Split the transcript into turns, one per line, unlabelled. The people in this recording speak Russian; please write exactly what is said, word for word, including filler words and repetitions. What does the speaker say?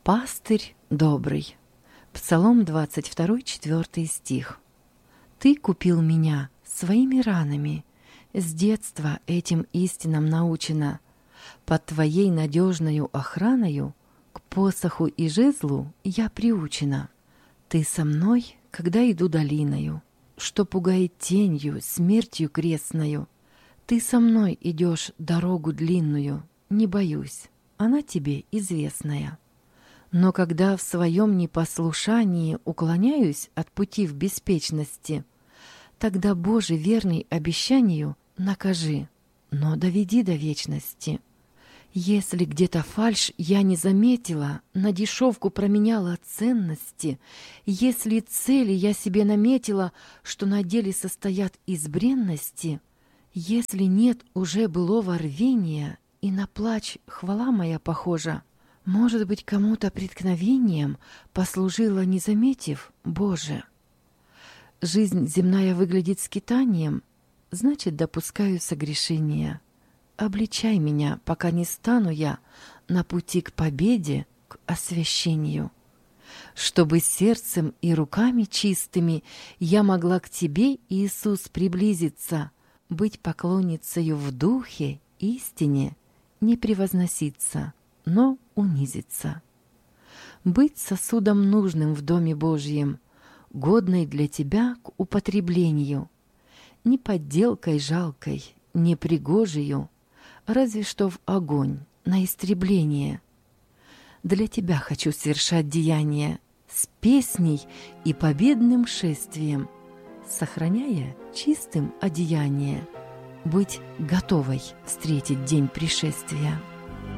Пастырь добрый. Псалом двадцать второй, четвёртый стих. Ты купил меня своими ранами, с детства этим истинам научена. Под твоей надежною охраною к посоху и жезлу я приучена. Ты со мной, когда иду долиною, что пугает тенью, смертью крестною. Ты со мной идешь дорогу длинную, не боюсь, она тебе известная. Но когда в своем непослушании уклоняюсь от пути в беспечности, тогда, Боже, верный обещанию, накажи, но доведи до вечности. Если где-то фальшь я не заметила, на дешевку променяла ценности, если цели я себе наметила, что на деле состоят из бренности, если нет уже былого рвения, и на плач хвала моя похожа, может быть, кому-то преткновением послужила, не заметив, Боже. Жизнь земная выглядит скитанием, значит, допускаю согрешения. Обличай меня, пока не стану я на пути к победе, к освящению. Чтобы сердцем и руками чистыми я могла к Тебе, Иисус, приблизиться, быть поклонницею в духе, истине, не превозноситься, но унизиться. Быть сосудом нужным в Доме Божьем, годной для Тебя к употреблению, не подделкой жалкой, не пригожею, разве что в огонь, на истребление. Для Тебя хочу совершать деяния с песней и победным шествием, сохраняя чистым одеяние, быть готовой встретить день пришествия.